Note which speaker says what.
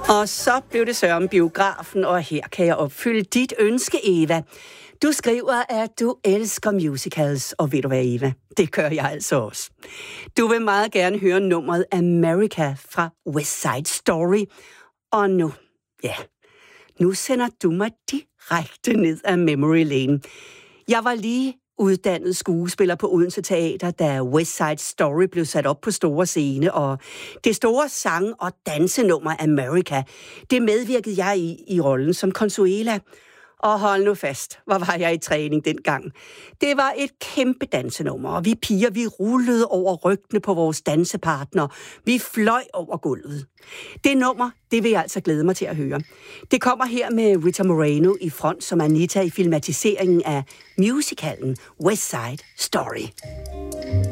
Speaker 1: Og så blev det Søren biografen, og her kan jeg opfylde dit ønske, Eva. Du skriver, at du elsker musicals, og ved du hvad, Eva? Det gør jeg altså også. Du vil meget gerne høre nummeret America fra West Side Story. Og nu sender du mig direkte ned ad memory lane. Jeg var lige uddannet skuespiller på Odense Teater, da West Side Story blev sat op på store scene, og det store sang- og dansenummer America, det medvirkede jeg i rollen som Consuela. Og hold nu fast, hvor var jeg i træning dengang. Det var et kæmpe dansenummer, og vi piger, vi rullede over rygene på vores dansepartner. Vi fløj over gulvet. Det nummer, det vil jeg altså glæde mig til at høre. Det kommer her med Rita Moreno i front som Anita i filmatiseringen af musicalen West Side Story.